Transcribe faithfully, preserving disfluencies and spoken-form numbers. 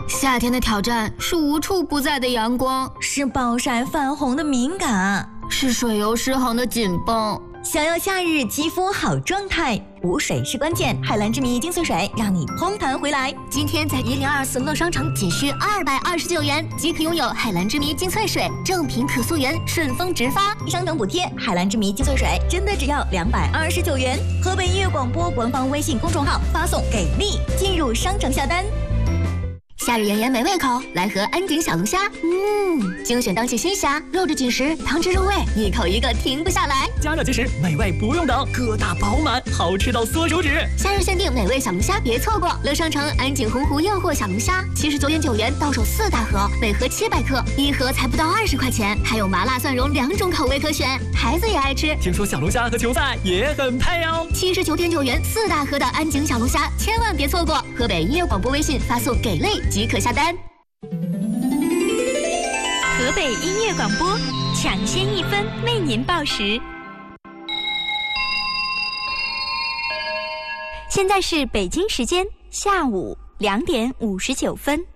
夏天的挑战是无处不在的阳光， 是暴晒泛红的敏感， 是水油失衡的紧绷。 想要夏日肌肤好状态，补水是关键。海蓝之谜精粹水让你通弹回来。 今天在一零二四乐商城仅需二百二十九元即可拥有海蓝之谜精粹水，正品可溯源，顺丰直发， 商城补贴。海蓝之谜精粹水真的只要两百二十九元。河北音乐广播官方微信公众号发送给力，进入商城下单。 夏日炎炎没胃口，来盒安井小龙虾。嗯，精选当季新虾，肉质紧实，汤汁入味，一口一个停不下来。 加热即食，美味不用等，个大饱满，好吃到缩手指。 夏日限定美味小龙虾，别错过！乐商城安井洪湖诱惑小龙虾，七十九点九元到手四大盒，每盒七百克，一盒才不到二十块钱，还有麻辣蒜蓉两种口味可选，孩子也爱吃。 听说小龙虾和球赛也很配哦。 七十九点九元四大盒的安井小龙虾，千万别错过！河北音乐广播微信发送给力即可下单。 河北音乐广播抢先一分为您报时。现在是北京时间下午两点五十九分。